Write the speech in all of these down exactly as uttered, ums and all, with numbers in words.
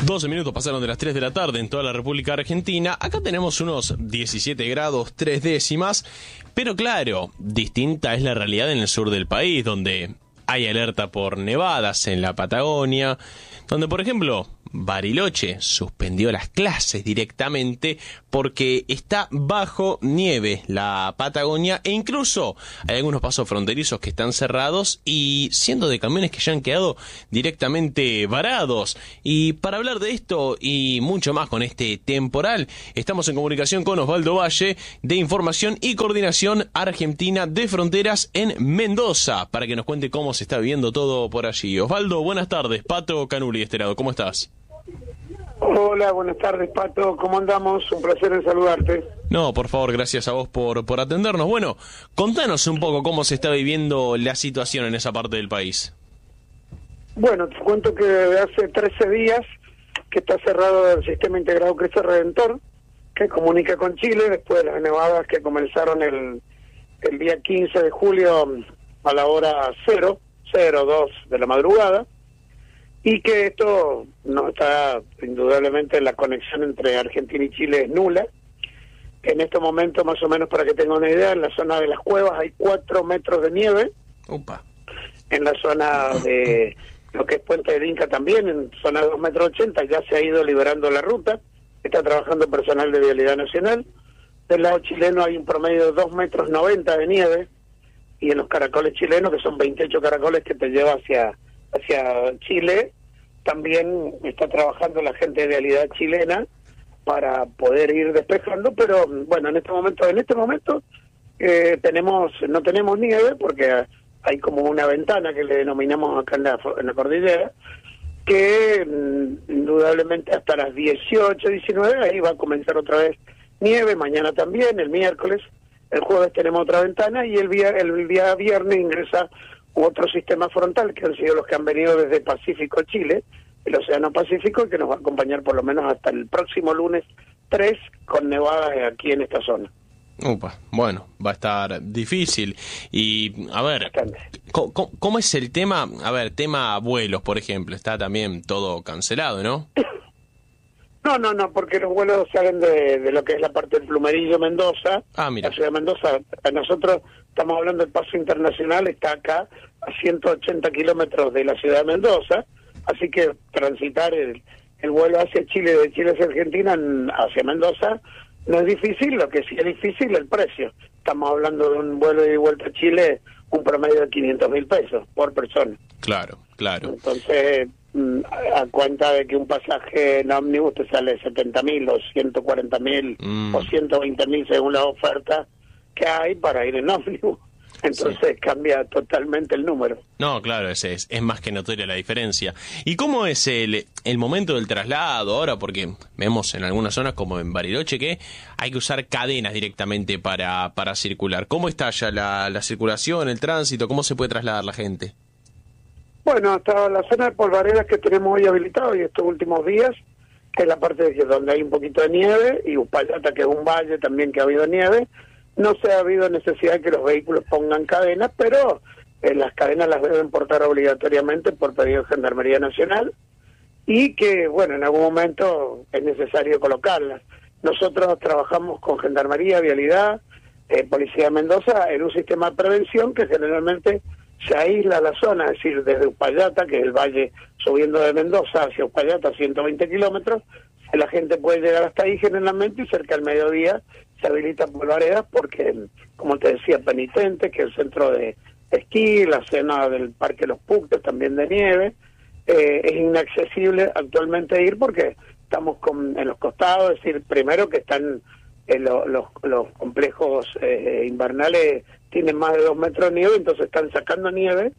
doce minutos pasaron de las tres de la tarde en toda la República Argentina. Acá tenemos unos diecisiete grados tres décimas, pero claro, distinta es la realidad en el sur del país, donde hay alerta por nevadas en la Patagonia, donde por ejemplo Bariloche suspendió las clases directamente porque está bajo nieve la Patagonia, e incluso hay algunos pasos fronterizos que están cerrados y cientos de camiones que ya han quedado directamente varados. Y para hablar de esto y mucho más con este temporal, estamos en comunicación con Osvaldo Valle de Información y Coordinación Argentina de Fronteras en Mendoza, para que nos cuente cómo se está viviendo todo por allí. Osvaldo, buenas tardes. Pato Canuli de este lado, ¿cómo estás? Hola, buenas tardes, Pato. ¿Cómo andamos? Un placer en saludarte. No, por favor, gracias a vos por, por atendernos. Bueno, contanos un poco cómo se está viviendo la situación en esa parte del país. Bueno, te cuento que desde hace trece días que está cerrado el sistema integrado Cristo Redentor, que comunica con Chile después de las nevadas que comenzaron el, el día quince de julio a la hora cero, cero dos de la madrugada. Y que esto no está, indudablemente, la conexión entre Argentina y Chile es nula. En este momento, más o menos, para que tengan una idea, en la zona de las cuevas hay cuatro metros de nieve. Opa. En la zona de lo que es Puente del Inca también, en zona de dos metros ochenta, ya se ha ido liberando la ruta. Está trabajando personal de Vialidad Nacional. Del lado chileno hay un promedio de dos metros noventa de nieve. Y en los caracoles chilenos, que son veintiocho caracoles que te lleva hacia... hacia Chile, también está trabajando la gente de Vialidad chilena para poder ir despejando, pero bueno, en este momento, en este momento eh, tenemos, no tenemos nieve porque hay como una ventana que le denominamos acá en la, en la cordillera, que mm, indudablemente hasta las dieciocho, diecinueve, ahí va a comenzar otra vez nieve, mañana también, el miércoles, el jueves tenemos otra ventana y el día, el día viernes ingresa otro sistema frontal, que han sido los que han venido desde Pacífico, Chile, el Océano Pacífico, que nos va a acompañar por lo menos hasta el próximo lunes tres, con nevadas aquí en esta zona. Upa, bueno, va a estar difícil. Y, a ver, ¿cómo, ¿cómo es el tema? A ver, tema vuelos, por ejemplo, está también todo cancelado, ¿no? No, no, no, porque los vuelos salen de, de lo que es la parte del Plumerillo, Mendoza, ah, mira. la ciudad de Mendoza. Nosotros estamos hablando del paso internacional, está acá a ciento ochenta kilómetros de la ciudad de Mendoza, así que transitar el, el vuelo hacia Chile, de Chile hacia Argentina, hacia Mendoza, no es difícil. Lo que sí es difícil es el precio. Estamos hablando de un vuelo de vuelta a Chile, un promedio de quinientos mil pesos por persona. Claro, claro. Entonces, a cuenta de que un pasaje en ómnibus te sale setenta mil o ciento cuarenta mil mm. o ciento veinte mil según la oferta que hay para ir en ómnibus. Entonces sí, cambia totalmente el número. No, claro, es, es, es más que notoria la diferencia. ¿Y cómo es el, el momento del traslado ahora? Porque vemos en algunas zonas, como en Bariloche, que hay que usar cadenas directamente para, para circular. ¿Cómo está ya la, la circulación, el tránsito? ¿Cómo se puede trasladar la gente? Bueno, hasta la zona de polvaredas que tenemos hoy habilitado y estos últimos días, que es la parte de donde hay un poquito de nieve, y Uspallata, que es un valle también que ha habido nieve, no se ha habido necesidad de que los vehículos pongan cadenas, pero eh, las cadenas las deben portar obligatoriamente por pedido de Gendarmería Nacional, y que, bueno, en algún momento es necesario colocarlas. Nosotros trabajamos con Gendarmería, Vialidad, eh, Policía de Mendoza, en un sistema de prevención que generalmente se aísla la zona, es decir, desde Uspallata, que es el valle subiendo de Mendoza hacia Uspallata, ciento veinte kilómetros, la gente puede llegar hasta ahí generalmente, y cerca del mediodía se habilita polvaredas porque, como te decía, Penitente, que es el centro de esquí, la zona del Parque Los Puctos, también de nieve, eh, es inaccesible actualmente ir porque estamos con, en los costados, es decir, primero que están eh, lo, los, los complejos eh, invernales tienen más de dos metros de nieve, entonces están sacando nieve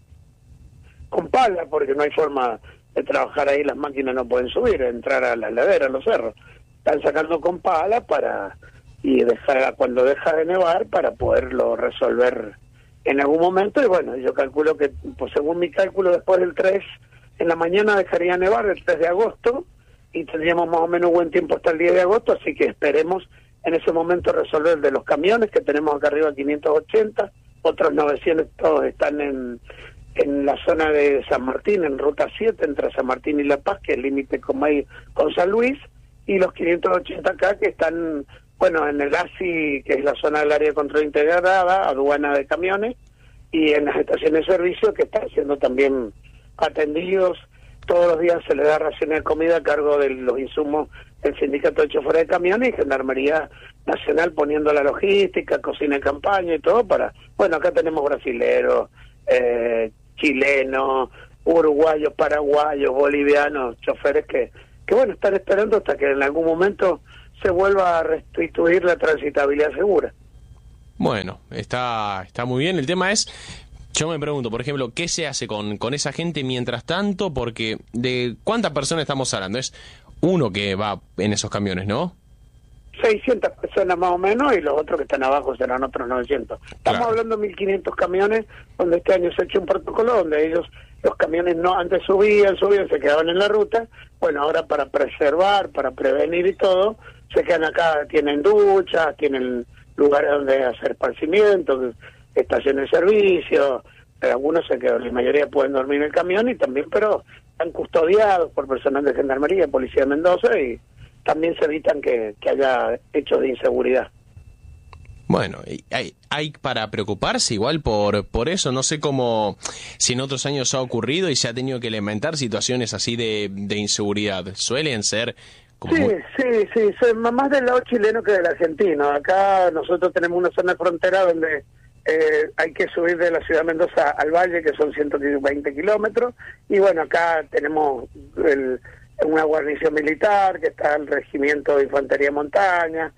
con pala, porque no hay forma de trabajar ahí, las máquinas no pueden subir, entrar a las laderas, a los cerros. Están sacando con pala para y dejar cuando deja de nevar para poderlo resolver en algún momento. Y bueno, yo calculo que, pues según mi cálculo, después del tres en la mañana dejaría nevar el tres de agosto y tendríamos más o menos buen tiempo hasta el diez de agosto, así que esperemos en ese momento resolver el de los camiones, que tenemos acá arriba quinientos ochenta, otros novecientos están en, en la zona de San Martín, en Ruta siete, entre San Martín y La Paz, que es el límite con, May, con San Luis, y los quinientos ochenta acá, que están, bueno, en el A S I, que es la zona del área de control integrada, aduana de camiones, y en las estaciones de servicio, que están siendo también atendidos. Todos los días se le da raciones de comida a cargo de los insumos del Sindicato de Choferes de Camiones y Gendarmería Nacional poniendo la logística, cocina de campaña y todo para... Bueno, acá tenemos brasileros, eh, chilenos, uruguayos, paraguayos, bolivianos, choferes que, que, bueno, están esperando hasta que en algún momento se vuelva a restituir la transitabilidad segura. Bueno, está, está muy bien. El tema es... Yo me pregunto, por ejemplo, ¿qué se hace con, con esa gente mientras tanto? Porque ¿de cuántas personas estamos hablando? Es uno que va en esos camiones, ¿no? seiscientas personas más o menos, y los otros que están abajo serán otros novecientos. Estamos Claro. hablando de mil quinientos camiones, donde este año se ha hecho un protocolo donde ellos, los camiones no antes subían, subían, se quedaban en la ruta. Bueno, ahora para preservar, para prevenir y todo, se quedan acá, tienen duchas, tienen lugares donde hacer esparcimiento, estaciones de servicio, algunos se quedan, la mayoría pueden dormir en el camión y también, pero están custodiados por personal de Gendarmería, Policía de Mendoza, y también se evitan que, que haya hechos de inseguridad. Bueno, hay, hay para preocuparse igual por, por eso. No sé cómo, si en otros años ha ocurrido y se ha tenido que lamentar situaciones así de, de inseguridad. Suelen ser... Como Sí, muy... sí, sí, soy más del lado chileno que del argentino. Acá nosotros tenemos una zona de frontera donde eh, hay que subir de la ciudad de Mendoza al valle, que son ciento veinte kilómetros, y bueno, acá tenemos el, una guarnición militar, que está el Regimiento de Infantería de Montaña,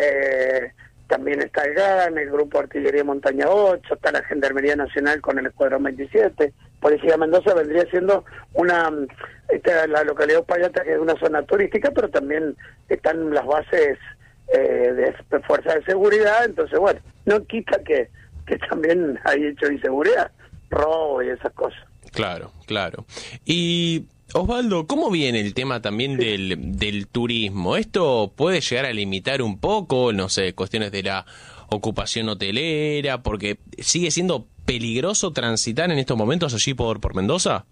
eh, también está el GAN, el Grupo de Artillería Montaña ocho, está la Gendarmería Nacional con el Escuadrón veintisiete, Policía de Mendoza vendría siendo una, esta, la localidad de Uspallata, que es una zona turística, pero también están las bases eh, de fuerzas de seguridad, entonces bueno, no quita que, que también hay hecho de inseguridad, robo y esas cosas. Claro, claro. Y Osvaldo, ¿cómo viene el tema también sí. del, del turismo? ¿Esto puede llegar a limitar un poco, no sé, cuestiones de la ocupación hotelera? Porque sigue siendo peligroso transitar en estos momentos allí por, por Mendoza.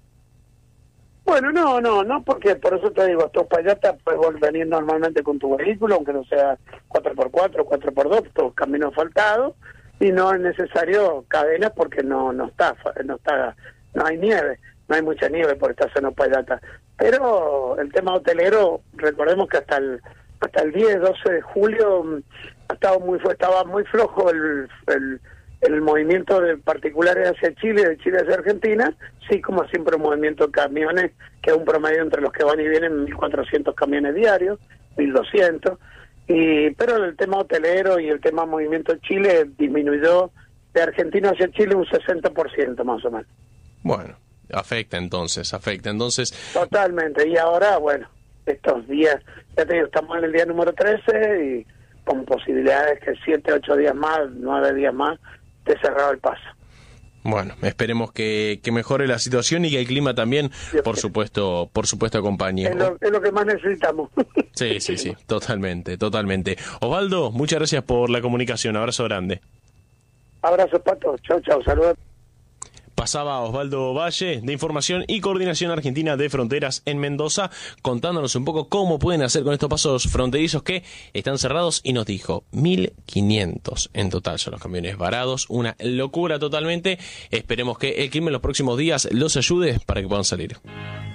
Bueno, no, no, no, porque por eso te digo, hasta Uspallata puedes venir normalmente con tu vehículo, aunque no sea cuatro por cuatro, cuatro por dos, todos caminos asfaltados, y no es necesario cadenas porque no no está, no está, no hay nieve, no hay mucha nieve por esta zona Uspallata. Pero el tema hotelero, recordemos que hasta el hasta el diez, doce de julio ha estado muy estaba muy flojo el, el el movimiento de particulares hacia Chile, de Chile hacia Argentina, sí, como siempre un movimiento de camiones, que es un promedio entre los que van y vienen mil cuatrocientos camiones diarios, mil doscientos, y pero el tema hotelero y el tema movimiento de Chile disminuyó de Argentina hacia Chile un sesenta por ciento más o menos. Bueno, afecta entonces, afecta entonces. Totalmente, y ahora, bueno, estos días, ya te digo, estamos en el día número trece y con posibilidades que siete, ocho días más, nueve días más, te cerrado el paso. Bueno, esperemos que, que mejore la situación y que el clima también, sí, por supuesto, por supuesto acompañe. Es lo, es lo que más necesitamos. Sí, sí, sí, totalmente, totalmente. Osvaldo, muchas gracias por la comunicación, abrazo grande. Abrazo, Pato, chau, chau, saludos. Pasaba Osvaldo Valle, de Información y Coordinación Argentina de Fronteras en Mendoza, contándonos un poco cómo pueden hacer con estos pasos fronterizos que están cerrados, y nos dijo mil quinientos en total son los camiones varados, una locura totalmente. Esperemos que el clima en los próximos días los ayude para que puedan salir.